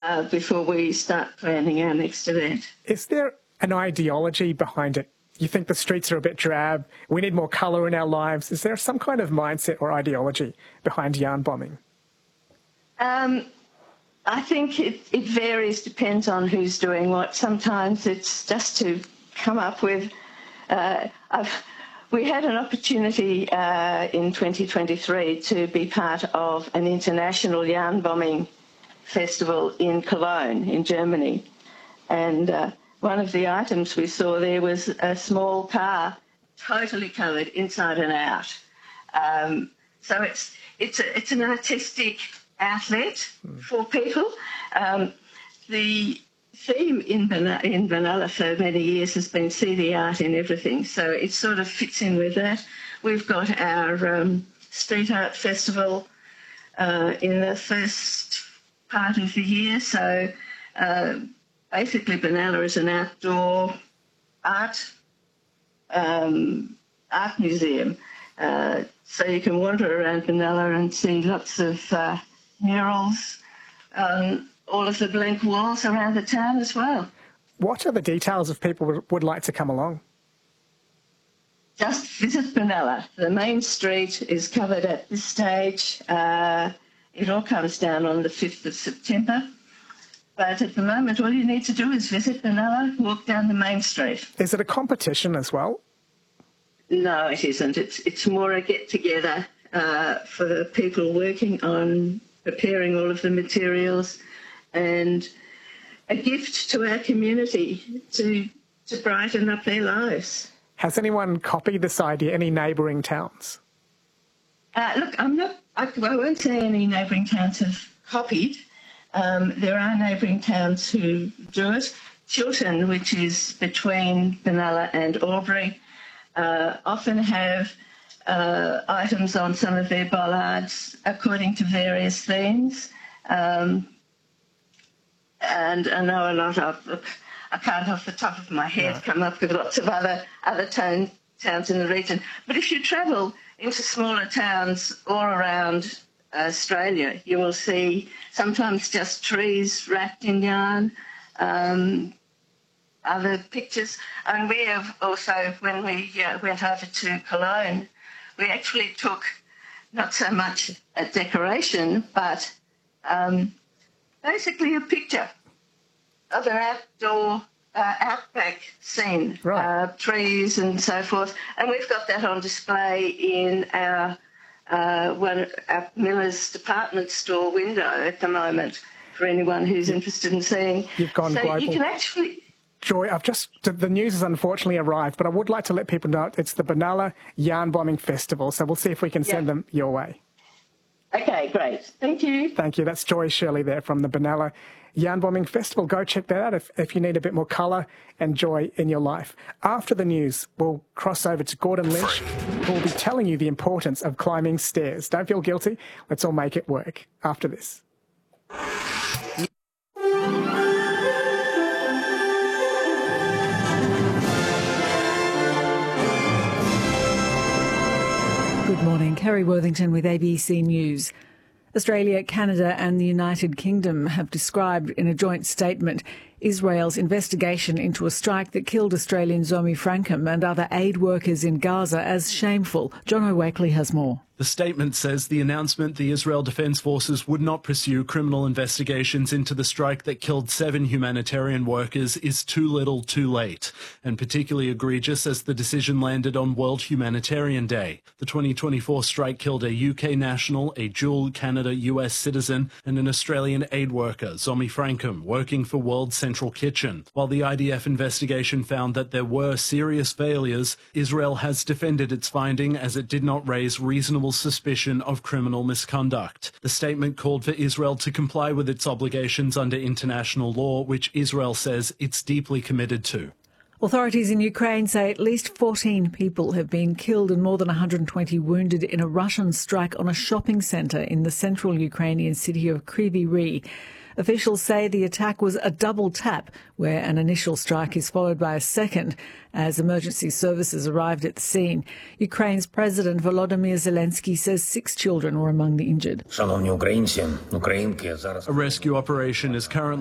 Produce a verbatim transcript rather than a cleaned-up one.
uh, before we start planning our next event. Is there an ideology behind it? You think the streets are a bit drab, we need more colour in our lives. Is there some kind of mindset or ideology behind yarn bombing? Um, I think it, it varies, depends on who's doing what. Sometimes it's just to come up with... Uh, I've, we had an opportunity uh, in twenty twenty-three to be part of an international yarn bombing festival in Cologne, in Germany. And uh, one of the items we saw there was a small car totally covered inside and out. Um, so it's, it's, a, it's an artistic outlet for people. Um, the theme in, Ban- in Benalla for many years has been see the art in everything, so it sort of fits in with that. We've got our um, street art festival uh, in the first part of the year, so uh, basically Benalla is an outdoor art um, art museum, uh, so you can wander around Benalla and see lots of uh, murals, um, all of the blank walls around the town as well. What are the details if people would like to come along? Just visit Benalla. The main street is covered at this stage. Uh, it all comes down on the fifth of September. But at the moment, all you need to do is visit Benalla, walk down the main street. Is it a competition as well? No, it isn't. It's, it's more a get-together uh, for people working on preparing all of the materials and a gift to our community to, to brighten up their lives. Has anyone copied this idea, any neighbouring towns? Uh, look, I'm not, I, I won't say any neighbouring towns have copied. Um, there are neighbouring towns who do it. Chiltern, which is between Benalla and Albury, uh, often have uh, items on some of their bollards according to various themes. Um, and I know a lot of, look, I can't off the top of my head no. come up with lots of other, other town, towns in the region. But if you travel into smaller towns all around Australia, you will see sometimes just trees wrapped in yarn, um, other pictures. And we have also, when we uh, went over to Cologne, we actually took not so much a decoration, but um, basically a picture of an outdoor uh, outback scene, right. uh, trees and so forth. And we've got that on display in our Uh, one our Miller's department store window at the moment for anyone who's interested in seeing. You've gone so global. You can actually... Joy, I've just, the news has unfortunately arrived, but I would like to let people know it's the Benalla Yarn Bombing Festival, so we'll see if we can send yeah. them your way. Okay, great. Thank you. Thank you. That's Joy Shirley there from the Benalla Yarn Bombing Festival. Go check that out if, if you need a bit more colour and joy in your life. After the news, we'll cross over to Gordon Lynch, who will be telling you the importance of climbing stairs. Don't feel guilty. Let's all make it work after this. Good morning. Kerry Worthington with A B C News. Australia, Canada and the United Kingdom have described in a joint statement Israel's investigation into a strike that killed Australian Zomi Frankham and other aid workers in Gaza as shameful. John O'Wakely has more. The statement says the announcement the Israel Defence Forces would not pursue criminal investigations into the strike that killed seven humanitarian workers is too little too late, and particularly egregious as the decision landed on World Humanitarian Day. The twenty twenty-four strike killed a U K national, a dual Canada U S citizen and an Australian aid worker, Zomi Frankham, working for World Central Kitchen. While the I D F investigation found that there were serious failures, Israel has defended its finding as it did not raise reasonable suspicion of criminal misconduct. The statement called for Israel to comply with its obligations under international law, which Israel says it's deeply committed to. Authorities in Ukraine say at least fourteen people have been killed and more than one hundred twenty wounded in a Russian strike on a shopping centre in the central Ukrainian city of Kryvyi Rih. Officials say the attack was a double tap, where an initial strike is followed by a second, as emergency services arrived at the scene. Ukraine's President Volodymyr Zelensky says six children were among the injured. A rescue operation is currently